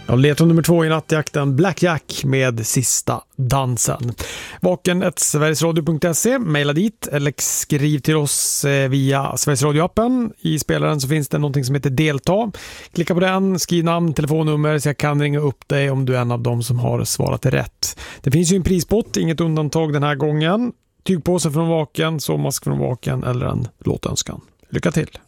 Ja, ledtråd nummer 2 i nattjakten, Blackjack med Sista dansen. Vaken@sverigesradio.se, mejla dit eller skriv till oss via Sveriges Radio-appen. I spelaren så finns det någonting som heter delta. Klicka på den, skriv namn, telefonnummer så jag kan ringa upp dig om du är en av dem som har svarat rätt. Det finns ju en prispott, inget undantag den här gången. Tygpåse från Vaken, sovmask från Vaken eller en låtönskan. Lycka till!